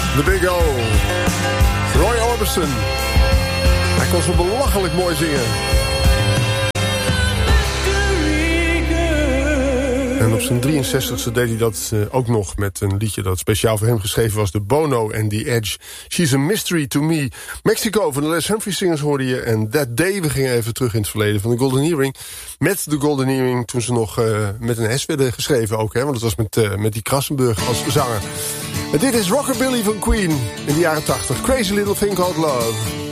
The Big O. Roy Orbison. Hij kon zo belachelijk mooi zingen. En op zijn 63ste deed hij dat ook nog met een liedje dat speciaal voor hem geschreven was. De Bono and the Edge. She's a Mystery to Me. Mexico van de Les Humphrey Singers hoorde je. En That Day, we gingen even terug in het verleden van de Golden Earring. Met de Golden Earring toen ze nog met een S werden geschreven ook. Hè, want dat was met die Krassenburg als zanger. En dit is Rockabilly van Queen in de jaren 80. Crazy Little Thing Called Love.